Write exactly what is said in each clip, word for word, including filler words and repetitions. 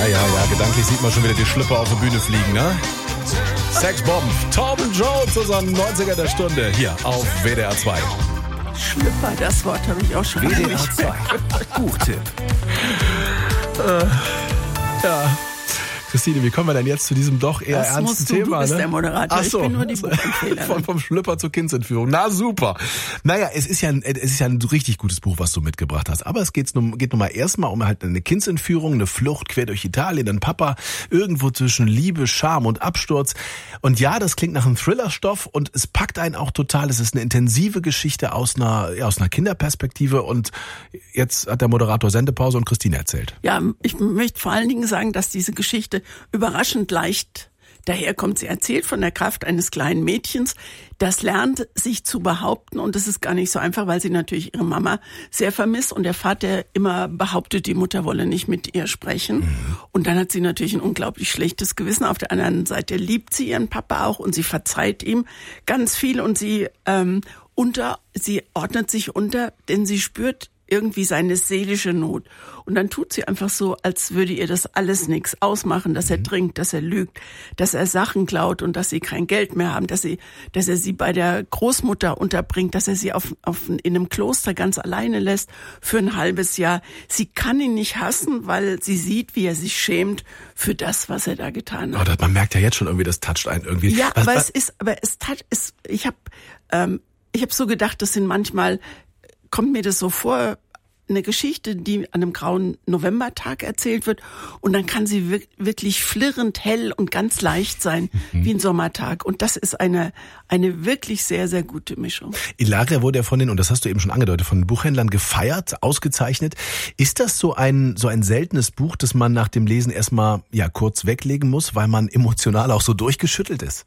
ja, ja, gedanklich sieht man schon wieder die Schlüpper auf der Bühne fliegen, ne? Sexbomb, Tom Jones, unser neunziger der Stunde, hier auf W D R zwei. Schlüpper, das Wort habe ich auch schon W D R zwei. Buchtipp. Äh, ja. Christine, wie kommen wir denn jetzt zu diesem doch eher das ernsten musst du, Thema? Du bist ne? der Moderator, Ach so. Ich bin nur die Buchempfehlerin. Von, vom Schlüpper zur Kindsentführung. Na super. Naja, es ist ja ein, es ist ja ein richtig gutes Buch, was du mitgebracht hast. Aber es geht nun, geht nun mal erstmal um halt eine Kindsentführung, eine Flucht quer durch Italien, ein Papa irgendwo zwischen Liebe, Scham und Absturz. Und ja, das klingt nach einem Thrillerstoff und es packt einen auch total. Es ist eine intensive Geschichte aus einer, ja, aus einer Kinderperspektive. Und jetzt hat der Moderator Sendepause und Christine erzählt. Ja, ich möchte vor allen Dingen sagen, dass diese Geschichte überraschend leicht daherkommt. Sie erzählt von der Kraft eines kleinen Mädchens, das lernt, sich zu behaupten, und das ist gar nicht so einfach, weil sie natürlich ihre Mama sehr vermisst und der Vater immer behauptet, die Mutter wolle nicht mit ihr sprechen. Mhm. Und dann hat sie natürlich ein unglaublich schlechtes Gewissen. Auf der anderen Seite liebt sie ihren Papa auch und sie verzeiht ihm ganz viel und sie ähm, unter, sie ordnet sich unter, denn sie spürt irgendwie seine seelische Not. Und dann tut sie einfach so, als würde ihr das alles nichts ausmachen, dass er trinkt, dass er lügt, dass er Sachen klaut und dass sie kein Geld mehr haben, dass sie, dass er sie bei der Großmutter unterbringt, dass er sie auf, auf, in einem Kloster ganz alleine lässt für ein halbes Jahr. Sie kann ihn nicht hassen, weil sie sieht, wie er sich schämt für das, was er da getan hat. Oh, das, man merkt ja jetzt schon irgendwie, das toucht einen irgendwie. Ja, was, aber was? es ist, aber es toucht, es, ich habe, ähm, ich habe so gedacht, das sind manchmal, kommt mir das so vor, eine Geschichte, die an einem grauen Novembertag erzählt wird, und dann kann sie wir- wirklich flirrend hell und ganz leicht sein, mhm. wie ein Sommertag. Und das ist eine eine wirklich sehr, sehr gute Mischung. Ilaria wurde ja von den, und das hast du eben schon angedeutet, von den Buchhändlern gefeiert, ausgezeichnet. Ist das so ein so ein seltenes Buch, das man nach dem Lesen erstmal ja kurz weglegen muss, weil man emotional auch so durchgeschüttelt ist?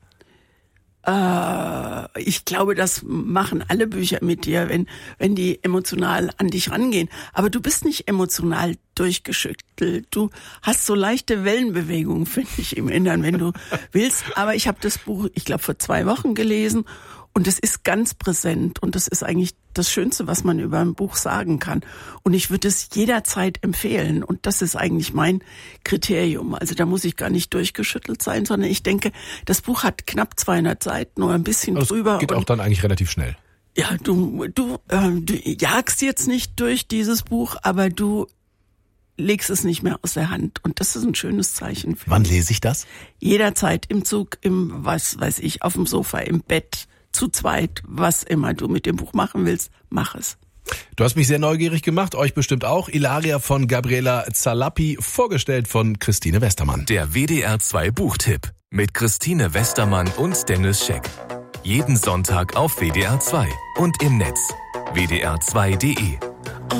Äh, ich glaube, das machen alle Bücher mit dir, wenn wenn die emotional an dich rangehen. Aber du bist nicht emotional durchgeschüttelt. Du hast so leichte Wellenbewegungen, finde ich, im Innern, wenn du willst. Aber ich habe das Buch, ich glaube, vor zwei Wochen gelesen. Und es ist ganz präsent und das ist eigentlich das Schönste, was man über ein Buch sagen kann. Und ich würde es jederzeit empfehlen und das ist eigentlich mein Kriterium. Also da muss ich gar nicht durchgeschüttelt sein, sondern ich denke, das Buch hat knapp zweihundert Seiten oder ein bisschen Also drüber. Es geht auch dann eigentlich relativ schnell. Ja, du, du, äh, du jagst jetzt nicht durch dieses Buch, aber du legst es nicht mehr aus der Hand. Und das ist ein schönes Zeichen. Wann lese ich das? Jederzeit im Zug, im, was weiß ich, auf dem Sofa, im Bett, zu zweit, was immer du mit dem Buch machen willst, mach es. Du hast mich sehr neugierig gemacht, euch bestimmt auch. Ilaria von Gabriela Zalappi, vorgestellt von Christine Westermann. Der W D R zwei Buchtipp mit Christine Westermann und Dennis Scheck. Jeden Sonntag auf W D R zwei und im Netz w d r zwei punkt d e.